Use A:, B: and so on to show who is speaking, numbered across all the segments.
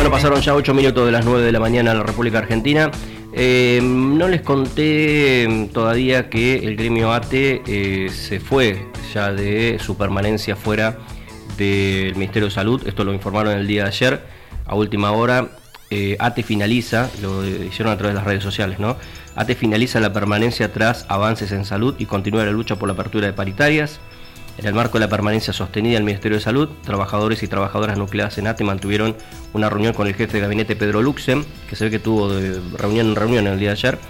A: Bueno, pasaron ya 8 minutos de las 9 de la mañana en la República Argentina. No les conté todavía que el gremio ATE se fue ya de su permanencia fuera del Ministerio de Salud. Esto lo informaron el día de ayer, a última hora. ATE finaliza, lo hicieron a través de las redes sociales, ¿no? ATE finaliza la permanencia tras avances en salud y continúa la lucha por la apertura de paritarias. En el marco de la permanencia sostenida del Ministerio de Salud, trabajadores y trabajadoras nucleadas en ATE mantuvieron una reunión con el jefe de gabinete Pedro Luxem, que se ve que tuvo de reunión en reunión el día de ayer,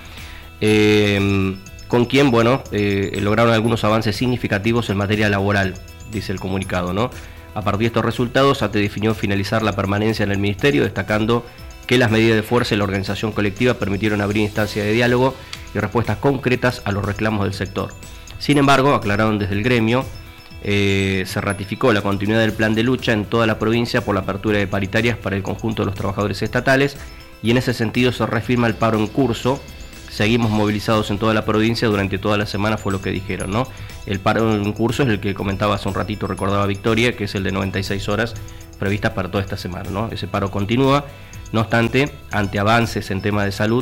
A: con quien, lograron algunos avances significativos en materia laboral, dice el comunicado, ¿no? A partir de estos resultados, ATE definió finalizar la permanencia en el Ministerio, destacando que las medidas de fuerza y la organización colectiva permitieron abrir instancias de diálogo y respuestas concretas a los reclamos del sector. Sin embargo, aclararon desde el gremio, se ratificó la continuidad del plan de lucha en toda la provincia por la apertura de paritarias para el conjunto de los trabajadores estatales, y en ese sentido se reafirma el paro en curso. Seguimos movilizados en toda la provincia durante toda la semana, fue lo que dijeron, ¿no? El paro en curso es el que comentaba hace un ratito, recordaba Victoria, que es el de 96 horas previstas para toda esta semana, ¿no? Ese paro continúa. No obstante, ante avances en tema de salud,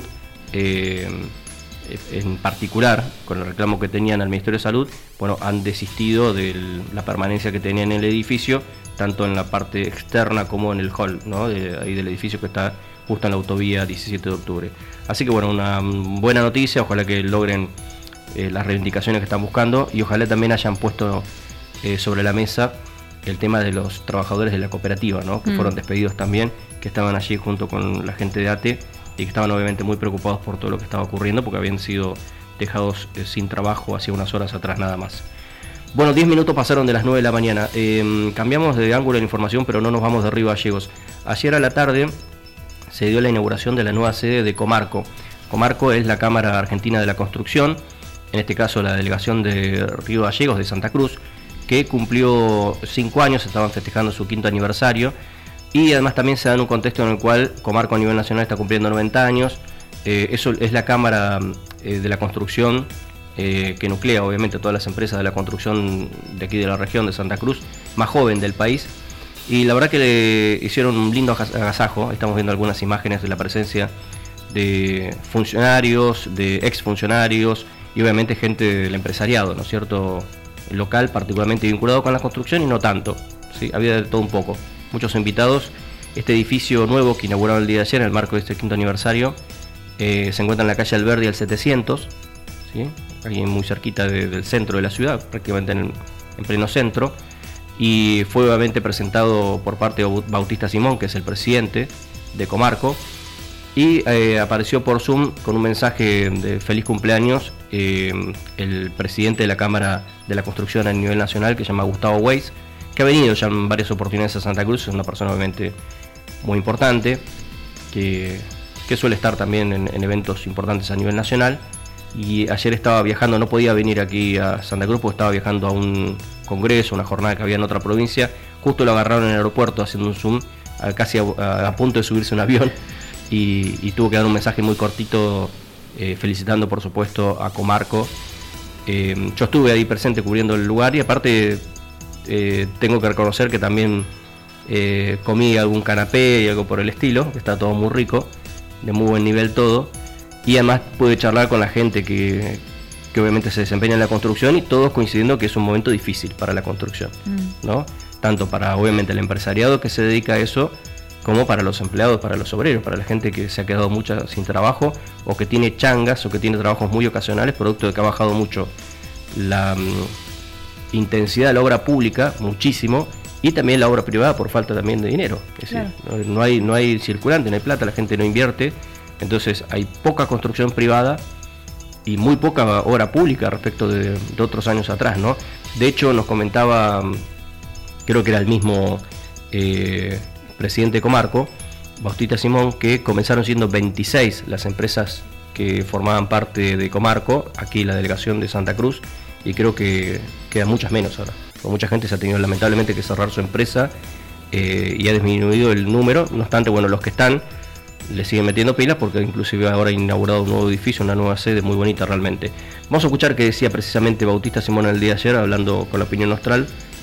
A: en particular con el reclamo que tenían al Ministerio de Salud, han desistido de la permanencia que tenían en el edificio, tanto en la parte externa como en el hall, ¿no? Ahí del edificio que está justo en la autovía 17 de octubre. Así que una buena noticia, ojalá que logren las reivindicaciones que están buscando, y ojalá también hayan puesto sobre la mesa el tema de los trabajadores de la cooperativa, ¿no? Que fueron despedidos también, que estaban allí junto con la gente de ATE, y que estaban obviamente muy preocupados por todo lo que estaba ocurriendo, porque habían sido dejados sin trabajo hace unas horas atrás nada más. 10 minutos pasaron de las 9 de la mañana. Cambiamos de ángulo de la información, pero no nos vamos de Río Gallegos. Ayer a la tarde se dio la inauguración de la nueva sede de Comarco. Comarco es la Cámara Argentina de la Construcción, en este caso la delegación de Río Gallegos de Santa Cruz, que cumplió 5 años, estaban festejando su 5º aniversario. Y además también se da en un contexto en el cual Comarco a nivel nacional está cumpliendo 90 años. Eso es la Cámara de la Construcción que nuclea obviamente todas las empresas de la construcción de aquí de la región de Santa Cruz, más joven del país. Y la verdad que le hicieron un lindo agasajo. Estamos viendo algunas imágenes de la presencia de funcionarios, de exfuncionarios y obviamente gente del empresariado, ¿no es cierto?, local, particularmente vinculado con la construcción y no tanto, ¿sí? Había de todo un poco. Muchos invitados. Este edificio nuevo que inauguraron el día de ayer en el marco de este 5º aniversario se encuentra en la calle Alberdi al 700, ¿sí? Ahí muy cerquita del centro de la ciudad, prácticamente en pleno centro, y fue obviamente presentado por parte de Bautista Simón, que es el presidente de Comarco, y apareció por Zoom con un mensaje de feliz cumpleaños el presidente de la Cámara de la Construcción a nivel nacional, que se llama Gustavo Weiss, que ha venido ya en varias oportunidades a Santa Cruz. Es una persona obviamente muy importante, que suele estar también en eventos importantes a nivel nacional, y ayer estaba viajando, no podía venir aquí a Santa Cruz porque estaba viajando a un congreso, una jornada que había en otra provincia. Justo lo agarraron en el aeropuerto haciendo un Zoom, casi a punto de subirse un avión, y tuvo que dar un mensaje muy cortito felicitando por supuesto a Comarco. Yo estuve ahí presente cubriendo el lugar, y aparte tengo que reconocer que también comí algún canapé y algo por el estilo, que está todo muy rico, de muy buen nivel todo, y además pude charlar con la gente que obviamente se desempeña en la construcción, y todos coincidiendo que es un momento difícil para la construcción, ¿no? Tanto para obviamente el empresariado que se dedica a eso, como para los empleados, para los obreros, para la gente que se ha quedado mucha sin trabajo, o que tiene changas, o que tiene trabajos muy ocasionales, producto de que ha bajado mucho la intensidad de la obra pública, muchísimo, y también la obra privada por falta también de dinero. Es decir, no hay circulante, no hay plata, la gente no invierte, entonces hay poca construcción privada y muy poca obra pública respecto de otros años atrás, ¿no? De hecho, nos comentaba, creo que era el mismo presidente de Comarco, Bautista Simón, que comenzaron siendo 26 las empresas que formaban parte de Comarco, aquí la delegación de Santa Cruz, y creo que quedan muchas menos ahora. Con mucha gente se ha tenido lamentablemente que cerrar su empresa y ha disminuido el número. No obstante, los que están le siguen metiendo pilas, porque inclusive ahora ha inaugurado un nuevo edificio, una nueva sede muy bonita realmente. Vamos a escuchar qué decía precisamente Bautista Simón el día de ayer, hablando con la Opinión Austral,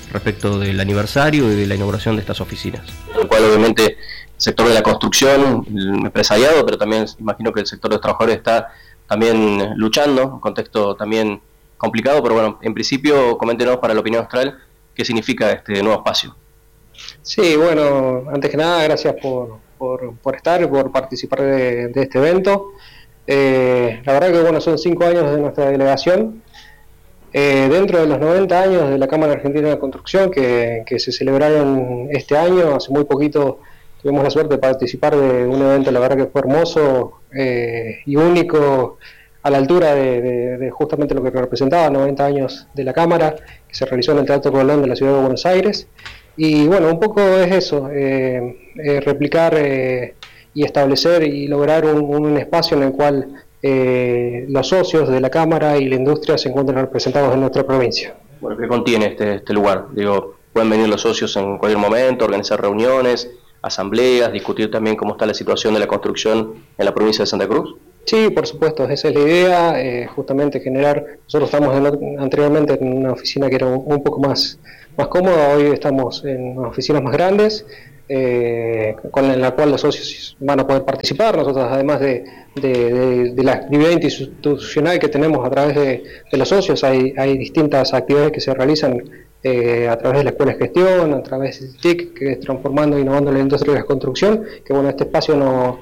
A: respecto del aniversario y de la inauguración de estas oficinas.
B: El cual obviamente el sector de la construcción, el empresariado, pero también imagino que el sector de los trabajadores está también luchando, un contexto también complicado, pero bueno, en principio coméntenos para la opinión austral qué significa este nuevo espacio.
C: Sí, bueno, antes que nada, gracias por estar y por participar de este evento. La verdad que bueno, son 5 años de nuestra delegación. Dentro de los 90 años de la Cámara Argentina de Construcción que se celebraron este año, hace muy poquito tuvimos la suerte de participar de un evento, la verdad que fue hermoso y único, a la altura de justamente lo que representaba 90 años de la Cámara, que se realizó en el Teatro Colón de la Ciudad de Buenos Aires. Y bueno, un poco es eso, replicar y establecer y lograr un espacio en el cual los socios de la Cámara y la industria se encuentran representados en nuestra provincia.
B: Bueno, ¿qué contiene este lugar? Digo, pueden venir los socios en cualquier momento, organizar reuniones, asambleas, discutir también cómo está la situación de la construcción en la provincia de Santa Cruz.
C: Sí, por supuesto, esa es la idea, justamente generar. Nosotros estamos anteriormente en una oficina que era un poco más cómoda, hoy estamos en unas oficinas más grandes, con la cual los socios van a poder participar. Nosotros, además de la actividad institucional que tenemos a través de los socios, hay distintas actividades que se realizan a través de la Escuela de Gestión, a través del TIC, que es Transformando e Innovando la Industria de la Construcción, que bueno, este espacio nos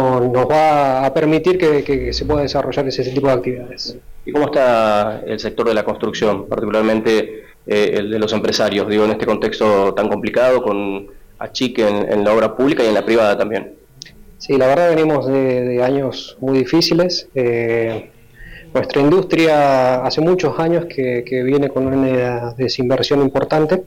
C: va a permitir que se pueda desarrollar ese tipo de actividades.
B: ¿Y cómo está el sector de la construcción, particularmente el de los empresarios, digo, en este contexto tan complicado, con achique en la obra pública y en la privada también?
C: Sí, la verdad venimos de años muy difíciles. Nuestra industria hace muchos años que viene con una desinversión importante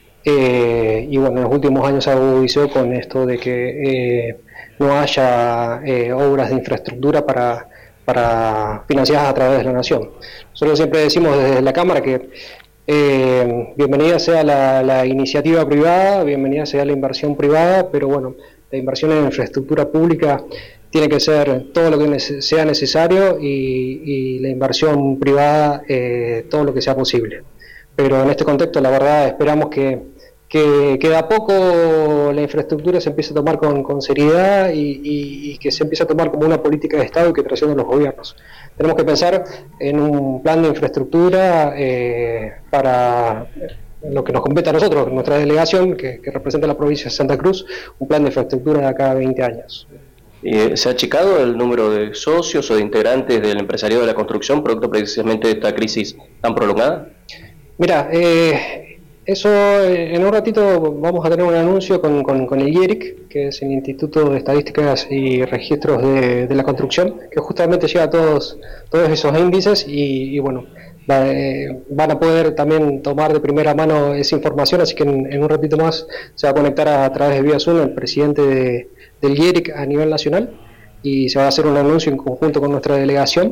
C: y bueno, en los últimos años se agudizó con esto de que no haya obras de infraestructura para financiadas a través de la Nación. Nosotros siempre decimos desde la Cámara que bienvenida sea la iniciativa privada, bienvenida sea la inversión privada, pero bueno, la inversión en infraestructura pública tiene que ser todo lo que sea necesario y la inversión privada todo lo que sea posible. Pero en este contexto, la verdad, esperamos que de a poco la infraestructura se empiece a tomar con seriedad y que se empiece a tomar como una política de Estado y que traicionen los gobiernos. Tenemos que pensar en un plan de infraestructura para lo que nos compete a nosotros, nuestra delegación, que representa la provincia de Santa Cruz, un plan de infraestructura de acá a 20 años.
B: ¿Se ha achicado el número de socios o de integrantes del empresariado de la construcción producto precisamente de esta crisis tan prolongada?
C: Mira, eso en un ratito vamos a tener un anuncio con el IERIC, que es el Instituto de Estadísticas y Registros de la Construcción, que justamente lleva todos esos índices y bueno, van a poder también tomar de primera mano esa información, así que en un ratito más se va a conectar a través de vía Zoom el presidente del IERIC a nivel nacional y se va a hacer un anuncio en conjunto con nuestra delegación.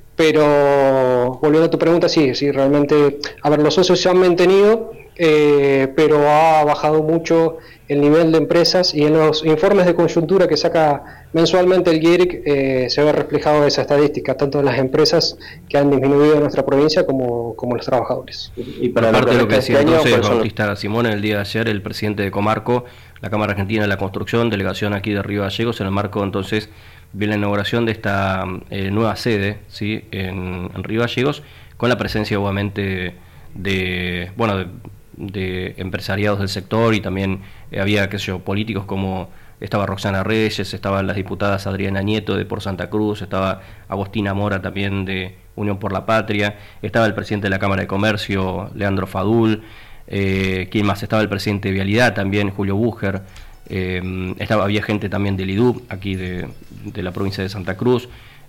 C: Pero volviendo a tu pregunta, sí, realmente, a ver, los socios se han mantenido, pero ha bajado mucho el nivel de empresas y en los informes de coyuntura que saca mensualmente el IERIC se ve reflejado esa estadística, tanto en las empresas que han disminuido en nuestra provincia como los trabajadores.
A: Y para parte de lo que decía entonces Bautista Simón el día de ayer, el presidente de Comarco, la Cámara Argentina de la Construcción, delegación aquí de Río Gallegos, en el marco entonces de la inauguración de esta nueva sede, ¿sí?, en Río Gallegos, con la presencia obviamente de empresariados del sector y también había, qué sé yo, políticos como estaba Roxana Reyes, estaban las diputadas Adriana Nieto de Por Santa Cruz, estaba Agostina Mora también de Unión por la Patria, estaba el presidente de la Cámara de Comercio, Leandro Fadul, ¿quién más? Estaba el presidente de Vialidad también, Julio Búger, había gente también del IDUB, aquí de la provincia de Santa Cruz,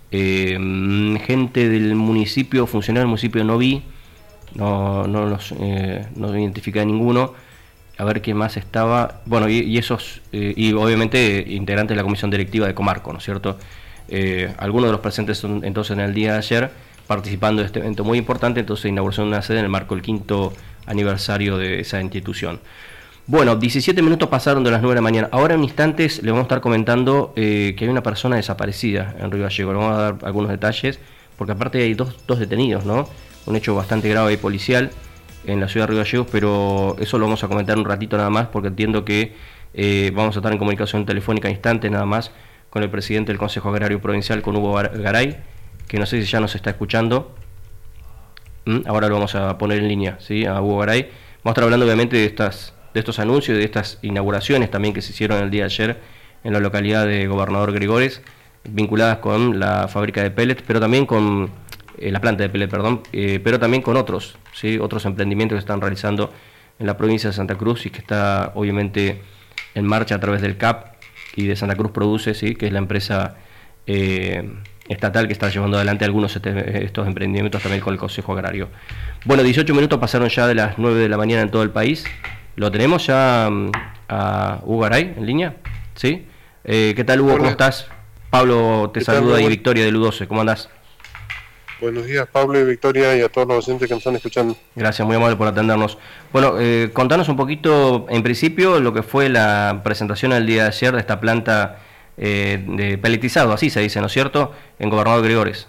A: gente del municipio, funcionarios del municipio no vi, no identifiqué a ninguno. A ver qué más estaba. Bueno, y esos, y obviamente integrantes de la comisión directiva de Comarco, ¿no es cierto? Algunos de los presentes son entonces en el día de ayer participando de este evento muy importante, entonces inauguración de una sede en el marco del 5º aniversario de esa institución. Bueno, 17 minutos pasaron de las 9 de la mañana. Ahora en instantes le vamos a estar comentando que hay una persona desaparecida en Río Gallegos. Le vamos a dar algunos detalles, porque aparte hay dos detenidos, ¿no? Un hecho bastante grave y policial. en la ciudad de Río Gallegos, pero eso lo vamos a comentar un ratito nada más, porque entiendo que vamos a estar en comunicación telefónica instante nada más con el presidente del Consejo Agrario Provincial, con Hugo Garay, que no sé si ya nos está escuchando. Ahora lo vamos a poner en línea, ¿sí? A Hugo Garay. Vamos a estar hablando obviamente de estos anuncios, de estas inauguraciones también que se hicieron el día de ayer en la localidad de Gobernador Gregores, vinculadas con la fábrica de pellets, pero también con la planta de pellets, perdón, pero también con otros, ¿sí? Otros emprendimientos que están realizando en la provincia de Santa Cruz y que está obviamente en marcha a través del CAP y de Santa Cruz Produce, ¿sí? Que es la empresa estatal que está llevando adelante algunos estos emprendimientos también con el Consejo Agrario. Bueno, 18 minutos pasaron ya de las 9 de la mañana en todo el país. ¿Lo tenemos ya a Hugo Garay en línea? ¿Sí? ¿Qué tal, Hugo? Hola. ¿Cómo estás? Pablo te saluda y Victoria del U12. ¿Cómo andás?
D: Buenos días, Pablo y Victoria, y a todos los docentes que nos están escuchando.
A: Gracias, muy amable por atendernos. Bueno, contanos un poquito, en principio, lo que fue la presentación el día de ayer de esta planta de pelletizado, así se dice, ¿no es cierto?, en Gobernador Gregores.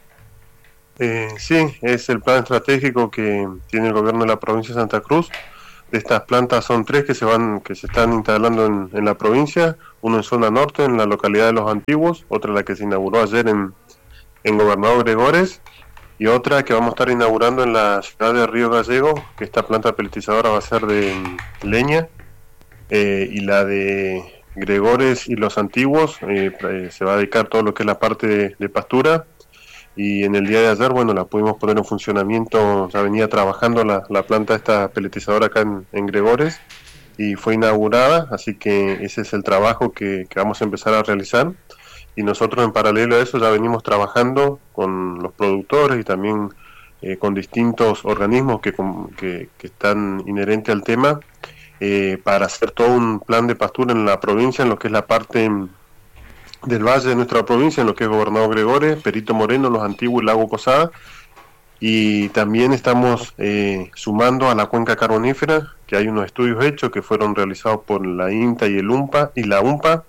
D: Sí, es el plan estratégico que tiene el gobierno de la provincia de Santa Cruz. De estas plantas son 3 que se están instalando en la provincia, uno en zona norte, en la localidad de Los Antiguos, otra la que se inauguró ayer en Gobernador Gregores, y otra que vamos a estar inaugurando en la ciudad de Río Gallegos, que esta planta pelletizadora va a ser de leña, y la de Gregores y Los Antiguos se va a dedicar todo lo que es la parte de pastura. Y en el día de ayer, bueno, la pudimos poner en funcionamiento, ya venía trabajando la planta esta pelletizadora acá en Gregores, y fue inaugurada, así que ese es el trabajo que vamos a empezar a realizar. Y nosotros en paralelo a eso ya venimos trabajando con los productores y también con distintos organismos que están inherentes al tema, para hacer todo un plan de pastura en la provincia, en lo que es la parte del valle de nuestra provincia, en lo que es Gobernador Gregores, Perito Moreno, Los Antiguos y Lago Posada. Y también estamos sumando a la cuenca carbonífera, que hay unos estudios hechos que fueron realizados por la INTA y el UMPA y la UMPA,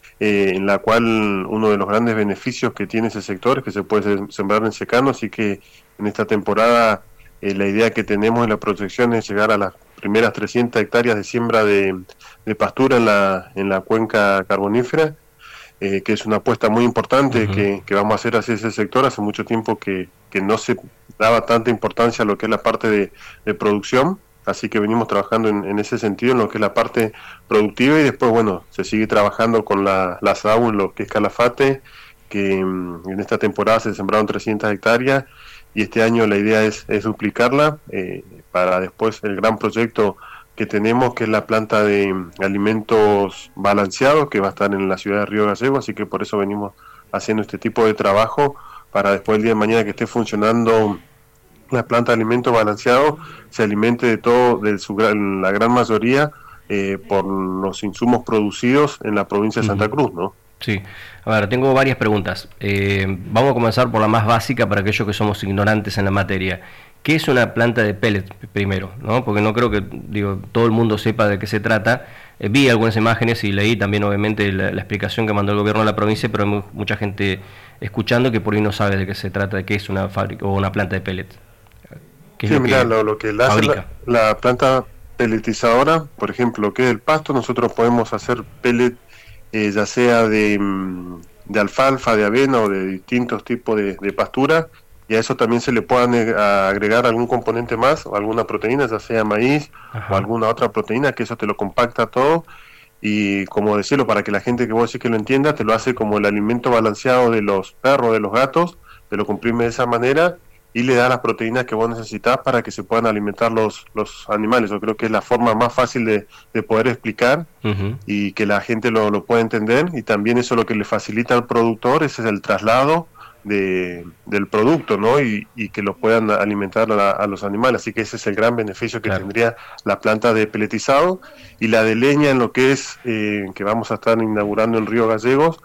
D: en la cual uno de los grandes beneficios que tiene ese sector es que se puede sembrar en secano, así que en esta temporada la idea que tenemos en la proyección es llegar a las primeras 300 hectáreas de siembra de pastura en la cuenca carbonífera, que es una apuesta muy importante que vamos a hacer hacia ese sector. Hace mucho tiempo que no se daba tanta importancia a lo que es la parte de producción, así que venimos trabajando en ese sentido, en lo que es la parte productiva, y después, bueno, se sigue trabajando con la SAU en lo que es Calafate, que en esta temporada se sembraron 300 hectáreas, y este año la idea es duplicarla, para después el gran proyecto que tenemos, que es la planta de alimentos balanceados, que va a estar en la ciudad de Río Gallegos, así que por eso venimos haciendo este tipo de trabajo, para después el día de mañana que esté funcionando la planta de alimentos balanceados, se alimente de todo, la gran mayoría, por los insumos producidos en la provincia de Santa Cruz, ¿no?
A: Sí, a ver, tengo varias preguntas. Vamos a comenzar por la más básica para aquellos que somos ignorantes en la materia. ¿Qué es una planta de pellets primero, ¿no? Porque no creo que todo el mundo sepa de qué se trata. Vi algunas imágenes y leí también obviamente la explicación que mandó el gobierno de la provincia, pero hay mucha gente escuchando que por ahí no sabe de qué se trata, de qué es una fábrica o una planta de pellets.
D: Sí, mira, lo que hace la planta pelletizadora, por ejemplo, lo que es el pasto, nosotros podemos hacer pellet, ya sea de alfalfa, de avena o de distintos tipos de pastura, y a eso también se le puede agregar algún componente más o alguna proteína, ya sea maíz o alguna otra proteína, que eso te lo compacta todo, y como decirlo, para que la gente que vos decís que lo entienda, te lo hace como el alimento balanceado de los perros, de los gatos, te lo comprime de esa manera y le da las proteínas que vos necesitas para que se puedan alimentar los animales. Yo creo que es la forma más fácil de poder explicar y que la gente lo pueda entender, y también eso lo que le facilita al productor, ese es el traslado del producto, ¿no? Y que lo puedan alimentar a los animales. Así que ese es el gran beneficio que tendría la planta de pelletizado. Y la de leña, en lo que es que vamos a estar inaugurando en Río Gallegos,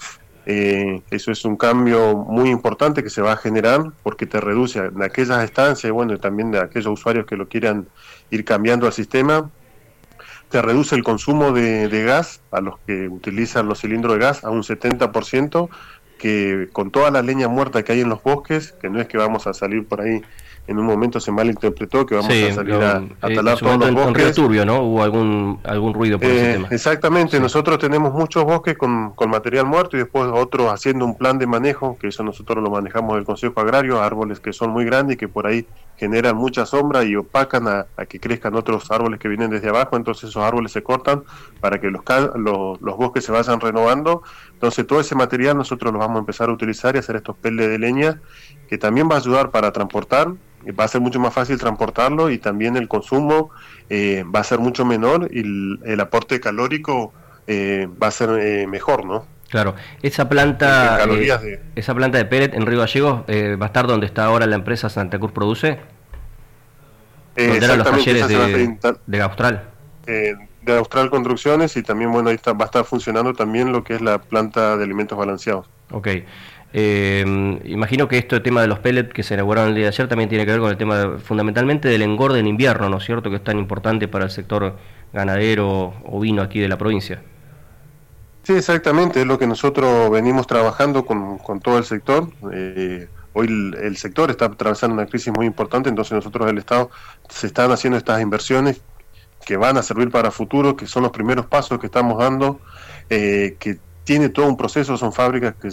D: eso es un cambio muy importante que se va a generar, porque te reduce en aquellas estancias, y bueno, también de aquellos usuarios que lo quieran ir cambiando al sistema, te reduce el consumo de gas a los que utilizan los cilindros de gas a un 70%, que con toda la leña muerta que hay en los bosques, que no es que vamos a salir por ahí en un momento se malinterpretó que vamos a salir a talar todos los bosques.
A: En Río Turbio, ¿no? Hubo algún ruido por ese tema.
D: Exactamente, sí. Nosotros tenemos muchos bosques con material muerto y después otros haciendo un plan de manejo, que eso nosotros lo manejamos del Consejo Agrario, árboles que son muy grandes y que por ahí generan mucha sombra y opacan a que crezcan otros árboles que vienen desde abajo, entonces esos árboles se cortan para que los bosques se vayan renovando. Entonces todo ese material nosotros lo vamos a empezar a utilizar y hacer estos pellets de leña, que también va a ayudar para transportar, va a ser mucho más fácil transportarlo y también el consumo va a ser mucho menor y el aporte calórico va a ser mejor, ¿no?
A: Claro, esa planta de pellet en Río Gallegos va a estar donde está ahora la empresa Santa Cruz Produce, donde eran los talleres de Austral.
D: De Austral Construcciones y también, bueno, ahí va a estar funcionando también lo que es la planta de alimentos balanceados.
A: Ok. Imagino que este tema de los pellets que se elaboraron el día de ayer también tiene que ver con el tema fundamentalmente del engorde en invierno, ¿no es cierto?, que es tan importante para el sector ganadero ovino aquí de la provincia.
D: Sí, exactamente, es lo que nosotros venimos trabajando con todo el sector. Hoy el sector está atravesando una crisis muy importante, entonces nosotros, el Estado, se están haciendo estas inversiones que van a servir para futuro, que son los primeros pasos que estamos dando, que tiene todo un proceso, son fábricas que